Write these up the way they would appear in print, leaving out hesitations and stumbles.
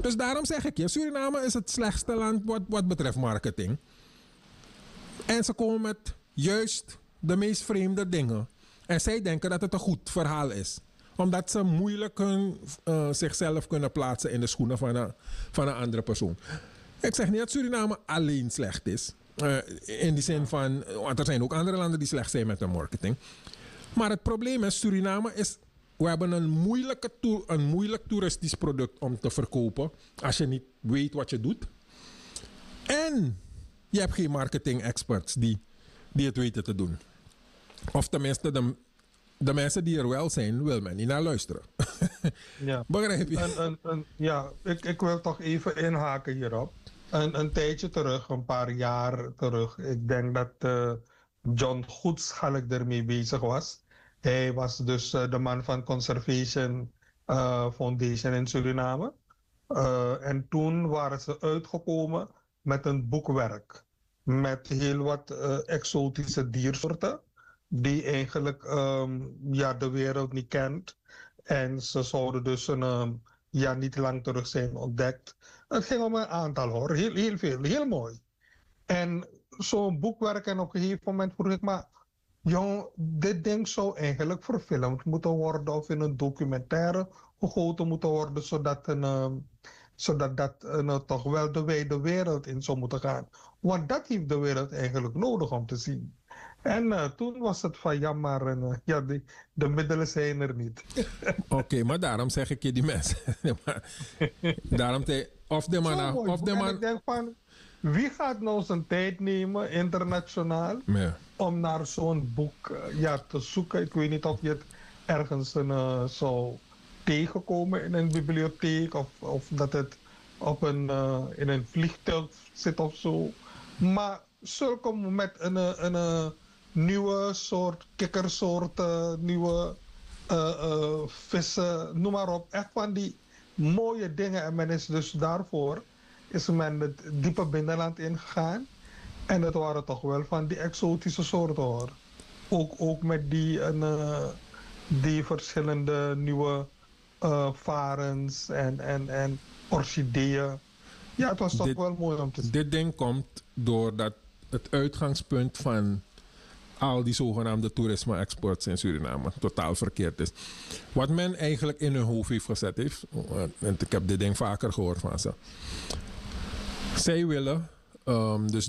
Dus daarom zeg ik je, Suriname is het slechtste land wat betreft marketing. En ze komen met juist de meest vreemde dingen. En zij denken dat het een goed verhaal is. Omdat ze moeilijk zichzelf kunnen plaatsen in de schoenen van een andere persoon. Ik zeg niet dat Suriname alleen slecht is. In die zin van, want er zijn ook andere landen die slecht zijn met de marketing. Maar het probleem is, Suriname is... We hebben een moeilijk toeristisch product om te verkopen. Als je niet weet wat je doet. En je hebt geen marketing experts die het weten te doen. Of tenminste, de mensen die er wel zijn, wil men niet naar luisteren. Ja. Begrijp je? Ja, ik wil toch even inhaken hierop. Een tijdje terug, een paar jaar terug, ik denk dat John Goedschalk ermee bezig was. Hij was dus de man van Conservation Foundation in Suriname. En toen waren ze uitgekomen met een boekwerk. Met heel wat exotische diersoorten. Die eigenlijk ja, de wereld niet kent. En ze zouden dus ja, niet lang terug zijn ontdekt. Het ging om een aantal hoor. Heel veel. Heel mooi. En zo'n boekwerk en op een gegeven moment vroeg ik maar... Jong, dit ding zou eigenlijk verfilmd moeten worden of in een documentaire gegoten moeten worden, zodat dat toch wel de wijde wereld in zou moeten gaan. Want dat heeft de wereld eigenlijk nodig om te zien. En toen was het van ja, maar ja, de middelen zijn er niet. Oké, maar daarom zeg ik je die mensen. Daarom of de man... Of de man... Ik denk van, wie gaat nou zijn tijd nemen, internationaal, om naar zo'n boek ja, te zoeken? Ik weet niet of je het ergens zou tegenkomen in een bibliotheek of dat het op in een vliegtuig zit of zo. Maar zulke met een nieuwe soort kikkersoorten, nieuwe vissen, noem maar op. Echt van die mooie dingen. En men is dus daarvoor is men het diepe binnenland ingegaan. En het waren toch wel van die exotische soorten hoor. Ook met die verschillende nieuwe varens en orchideeën. Ja, het was toch wel mooi om te zien. Dit ding komt doordat het uitgangspunt van al die zogenaamde toerisme-exports in Suriname totaal verkeerd is. Wat men eigenlijk in hun hoofd heeft gezet heeft, en ik heb dit ding vaker gehoord van ze. Zij willen dus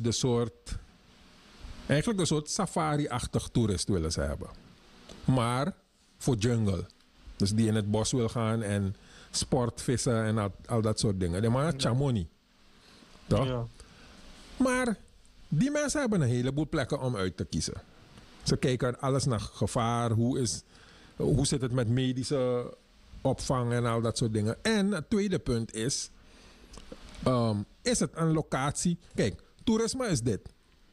eigenlijk de soort safari-achtig toerist willen ze hebben. Maar voor jungle. Dus die in het bos wil gaan en sportvissen en al dat soort dingen. De man chamoni. Toch? Ja. Maar die mensen hebben een heleboel plekken om uit te kiezen. Ze kijken alles naar gevaar. Hoe zit het met medische opvang en al dat soort dingen. En het tweede punt is het een locatie? Kijk, toerisme is dit.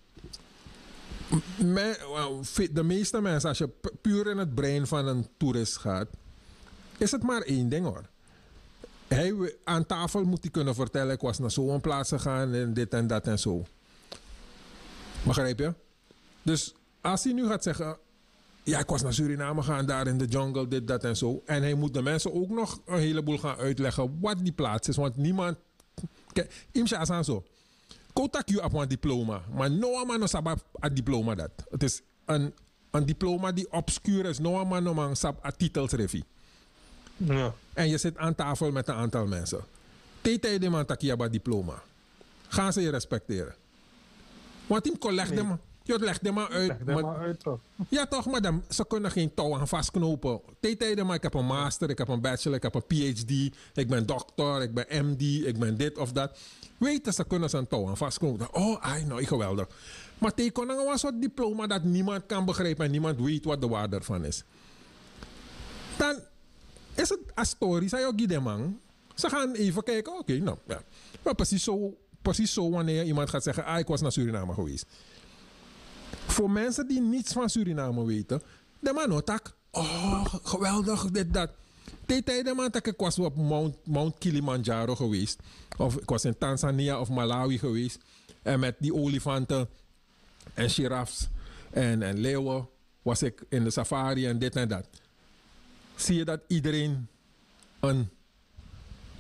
De meeste mensen, als je puur in het brein van een toerist gaat, is het maar één ding hoor. Aan tafel moet hij kunnen vertellen, ik was naar zo'n plaats gegaan en dit en dat en zo. Begrijp je? Dus als hij nu gaat zeggen, ja, ik was naar Suriname gaan, daar in de jungle, dit, dat en zo. En hij moet de mensen ook nog een heleboel gaan uitleggen wat die plaats is. Want niemand... Kijk, imsha aan zo. Kotak je op een diploma. Maar no man no sabab a diploma dat. Het is een diploma die obscuur is. No man no man sab a titels revi. Ja. En je zit aan tafel met een aantal mensen. Tete de man takia ba diploma. Gaan ze je respecteren? Want die collega nee. Je legt hem maar uit. Toch? Ja toch, madame. Ze kunnen geen touw aan vastknopen. Tijden, maar ik heb een master, ik heb een bachelor, ik heb een PhD. Ik ben dokter, ik ben MD, ik ben dit of dat. Weten ze kunnen ze een touw aan vastknopen. Oh, nou, geweldig. Maar tekenen was een diploma dat niemand kan begrijpen en niemand weet wat de waarde ervan is. Dan is het een story, zei ook die man. Ze gaan even kijken, oké, nou ja. Maar precies zo wanneer iemand gaat zeggen, ik was naar Suriname geweest. Voor mensen die niets van Suriname weten, de man otak, geweldig, dit, dat. De man dat ik was op Mount Kilimanjaro geweest. Of ik was in Tanzania of Malawi geweest. En met die olifanten en giraffes en leeuwen was ik in de safari en dit en dat. Zie je dat iedereen een